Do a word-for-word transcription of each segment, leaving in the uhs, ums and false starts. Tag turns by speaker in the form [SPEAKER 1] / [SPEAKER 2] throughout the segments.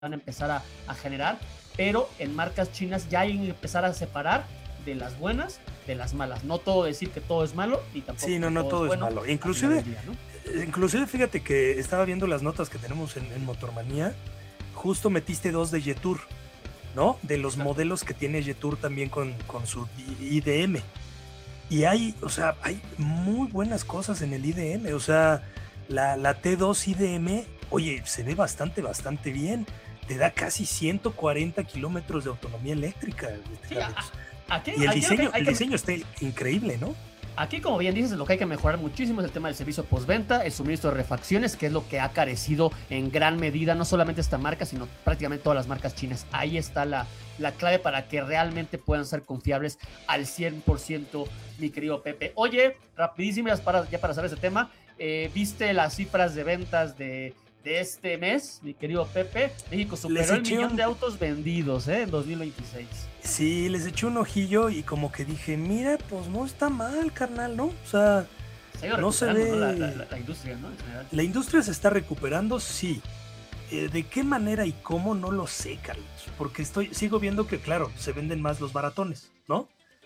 [SPEAKER 1] van a empezar a, a generar, pero en marcas chinas ya hay que empezar a separar de las buenas de las malas. No todo decir que todo es malo y tampoco
[SPEAKER 2] Sí, no,
[SPEAKER 1] que
[SPEAKER 2] no,
[SPEAKER 1] todo,
[SPEAKER 2] todo
[SPEAKER 1] es
[SPEAKER 2] es
[SPEAKER 1] bueno.
[SPEAKER 2] malo. Inclusive,
[SPEAKER 1] Día, ¿no?
[SPEAKER 2] inclusive fíjate que estaba viendo las notas que tenemos en, en Motormanía. Justo metiste dos de Jetour, ¿no? De los
[SPEAKER 1] Exacto.
[SPEAKER 2] modelos que tiene Jetour también con, con su I D M. Y hay, o sea, hay muy buenas cosas en el I D M. O sea, la, la T dos I D M, oye, se ve bastante, bastante bien. Te da casi ciento cuarenta kilómetros de autonomía eléctrica.
[SPEAKER 1] Sí, a, a, aquí,
[SPEAKER 2] y el
[SPEAKER 1] aquí
[SPEAKER 2] diseño,
[SPEAKER 1] hay
[SPEAKER 2] el
[SPEAKER 1] que,
[SPEAKER 2] diseño está increíble, ¿no?
[SPEAKER 1] Aquí, como bien dices, lo que hay que mejorar muchísimo es el tema del servicio postventa, el suministro de refacciones, que es lo que ha carecido en gran medida, no solamente esta marca, sino prácticamente todas las marcas chinas. Ahí está la, la clave para que realmente puedan ser confiables al cien por ciento, mi querido Pepe. Oye, rapidísimas para, ya para hacer ese tema, eh, ¿viste las cifras de ventas de, de este mes, mi querido Pepe? México superó el millón un... de autos vendidos ¿eh? en dos mil veintiséis.
[SPEAKER 2] Sí, les eché un ojillo y como que dije, mira, pues no está mal, carnal, ¿no? O sea,
[SPEAKER 1] se no se ve... ¿no? La, la, la, industria, ¿no? En general.
[SPEAKER 2] La industria se está recuperando, sí. Eh, ¿De qué manera y cómo? No lo sé, Carlos. Porque estoy, sigo viendo que, claro, se venden más los baratones, ¿no?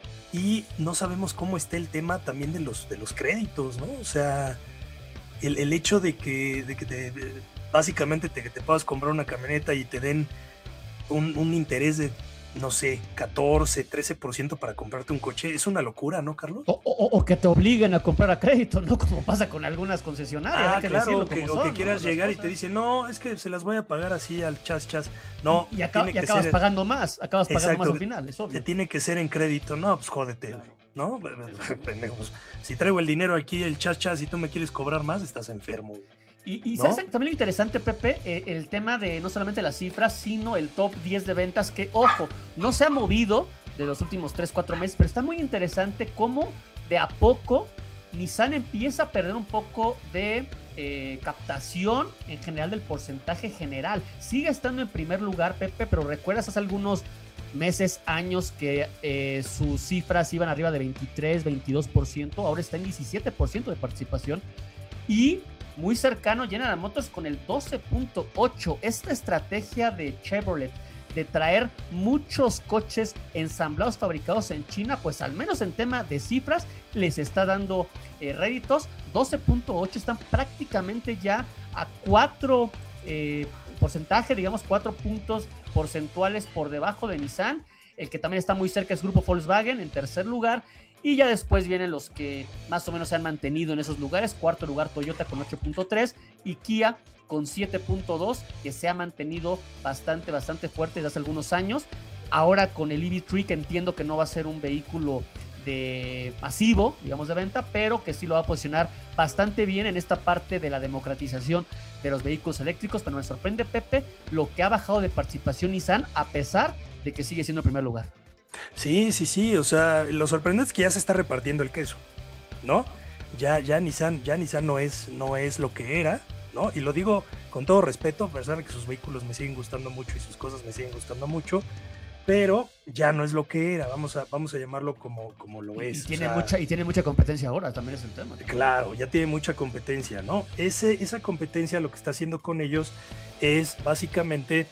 [SPEAKER 2] Y no sabemos cómo está el tema también de los, de los créditos, ¿no? O sea, el, el hecho de que, de que te, de, básicamente te, que te puedas comprar una camioneta y te den un, un interés de, no sé, catorce, trece por ciento para comprarte un coche, es una locura, ¿no, Carlos?
[SPEAKER 1] O, o, o que te obliguen a comprar a crédito, ¿no? Como pasa con algunas concesionarias.
[SPEAKER 2] Ah,
[SPEAKER 1] hay que
[SPEAKER 2] claro,
[SPEAKER 1] decirlo
[SPEAKER 2] que,
[SPEAKER 1] como
[SPEAKER 2] o
[SPEAKER 1] son,
[SPEAKER 2] que quieras
[SPEAKER 1] ¿no?
[SPEAKER 2] llegar y te dicen, no, es que se las voy a pagar así al chas, chas. No,
[SPEAKER 1] y, y, acá,
[SPEAKER 2] tiene
[SPEAKER 1] y
[SPEAKER 2] que
[SPEAKER 1] acabas
[SPEAKER 2] ser,
[SPEAKER 1] pagando más, acabas pagando
[SPEAKER 2] exacto,
[SPEAKER 1] más al final, es obvio.
[SPEAKER 2] Tiene que ser en crédito, no, pues jódete, claro. ¿No? Pendejos. Si traigo el dinero aquí, el chas, chas, y tú me quieres cobrar más, estás enfermo.
[SPEAKER 1] Y, y ¿no? ¿Sabes también lo interesante, Pepe? Eh, el tema de no solamente las cifras, sino el top diez de ventas que, ojo, no se ha movido de los últimos tres, cuatro meses, pero está muy interesante cómo de a poco Nissan empieza a perder un poco de eh, captación en general del porcentaje general. Sigue estando en primer lugar, Pepe, pero recuerdas hace algunos meses, años que eh, sus cifras iban arriba de veintitrés, veintidós por ciento, ahora está en diecisiete por ciento de participación y muy cercano General Motors con el doce punto ocho. Esta estrategia de Chevrolet de traer muchos coches ensamblados, fabricados en China, pues al menos en tema de cifras les está dando eh, réditos. doce punto ocho están prácticamente ya a cuatro eh, porcentaje, digamos cuatro puntos porcentuales por debajo de Nissan. El que también está muy cerca es Grupo Volkswagen en tercer lugar. Y ya después vienen los que más o menos se han mantenido en esos lugares. Cuarto lugar Toyota con ocho punto tres y Kia con siete punto dos, que se ha mantenido bastante, bastante fuerte desde hace algunos años. Ahora con el E V tres, que entiendo que no va a ser un vehículo de masivo, digamos, de venta, pero que sí lo va a posicionar bastante bien en esta parte de la democratización de los vehículos eléctricos. Pero me sorprende, Pepe, lo que ha bajado de participación Nissan, a pesar de que sigue siendo el primer lugar.
[SPEAKER 2] Sí, sí, sí, o sea, lo sorprendente es que ya se está repartiendo el queso, ¿no? Ya, ya Nissan, ya Nissan no es, no es lo que era, ¿no? Y lo digo con todo respeto, a pesar de que sus vehículos me siguen gustando mucho y sus cosas me siguen gustando mucho, pero ya no es lo que era, vamos a, vamos a llamarlo como, como lo
[SPEAKER 1] y,
[SPEAKER 2] es.
[SPEAKER 1] Y tiene,
[SPEAKER 2] o sea,
[SPEAKER 1] mucha, y tiene mucha competencia ahora, también es el tema.
[SPEAKER 2] Claro, ya tiene mucha competencia, ¿no? Ese, esa competencia lo que está haciendo con ellos es básicamente,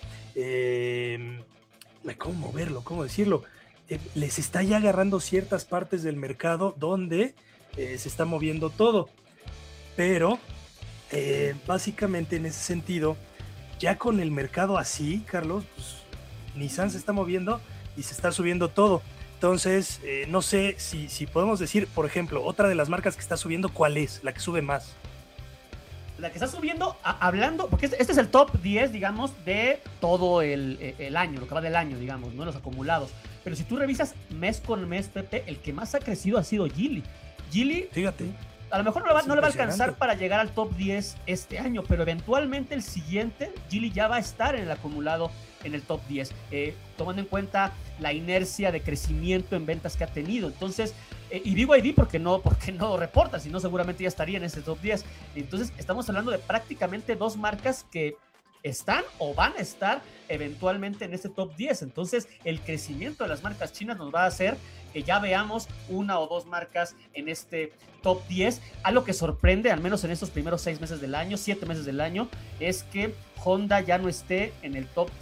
[SPEAKER 2] eh, ¿cómo moverlo? ¿Cómo decirlo? Eh, les está ya agarrando ciertas partes del mercado donde eh, se está moviendo todo, pero eh, básicamente en ese sentido, ya con el mercado así, Carlos, pues Nissan se está moviendo y se está subiendo todo. Entonces, eh, no sé si, si podemos decir, por ejemplo, otra de las marcas que está subiendo, ¿cuál es? La que sube más.
[SPEAKER 1] La que está subiendo, a, hablando, porque este, este es el top diez, digamos, de todo el, el año, lo que va del año, digamos, ¿no? Los acumulados. Pero si tú revisas mes con mes, Pepe, el que más ha crecido ha sido Geely. Geely,
[SPEAKER 2] fíjate,
[SPEAKER 1] a lo mejor no le, va, no le va a alcanzar para llegar al top diez este año, pero eventualmente el siguiente, Geely ya va a estar en el acumulado en el top diez, eh, tomando en cuenta la inercia de crecimiento en ventas que ha tenido. Entonces, eh, y digo I D porque no, porque no reporta, si no seguramente ya estaría en ese top diez. Entonces, estamos hablando de prácticamente dos marcas que están o van a estar eventualmente en este top diez. Entonces, el crecimiento de las marcas chinas nos va a hacer que ya veamos una o dos marcas en este top diez. Algo que sorprende, al menos en estos primeros seis meses del año, siete meses del año, es que Honda ya no esté en el top